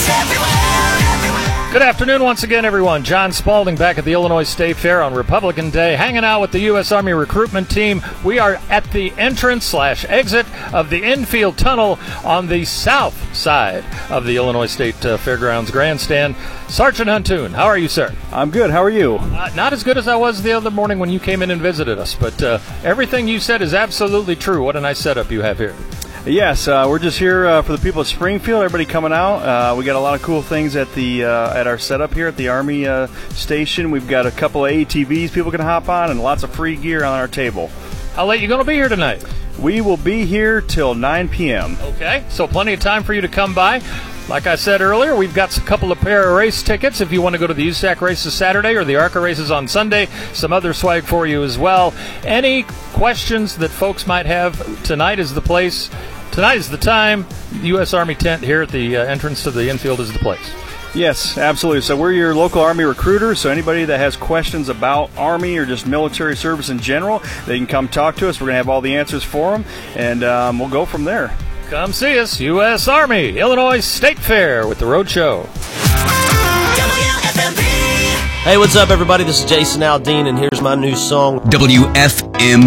Good afternoon once again, everyone. John Spalding back at the Illinois State Fair on Republican Day, hanging out with the U.S. Army recruitment team. We are at the entrance/exit of the infield tunnel on the south side of the Illinois State Fairgrounds grandstand. Sergeant Huntoon, how are you, sir? I'm good. How are you? Not as good as I was the other morning when you came in and visited us, but everything you said is absolutely true. What a nice setup you have here. Yes, we're just here for the people of Springfield. Everybody coming out. We got a lot of cool things at the at our setup here at the Army station. We've got a couple of ATVs people can hop on, and lots of free gear on our table. How late you going to be here tonight? We will be here till 9 p.m. Okay, so plenty of time for you to come by. Like I said earlier, we've got a couple of pair of race tickets if you want to go to the USAC races Saturday or the ARCA races on Sunday. Some other swag for you as well. Any questions that folks might have, tonight is the place. Tonight is the time. The U.S. Army tent here at the entrance to the infield is the place. Yes, absolutely. So we're your local Army recruiters, so anybody that has questions about Army or just military service in general, they can come talk to us. We're going to have all the answers for them, and we'll go from there. Come see us, U.S. Army, Illinois State Fair with the Road Show. Hey, what's up, everybody? This is Jason Aldean, and here's my new song, WFM.